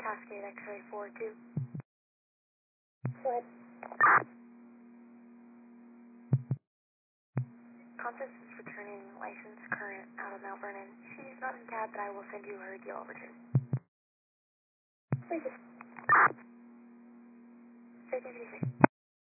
Cascade X-ray 42. What? Constance is returning license current out of Mount Vernon. She's not in cab, but I will send you her deal over to.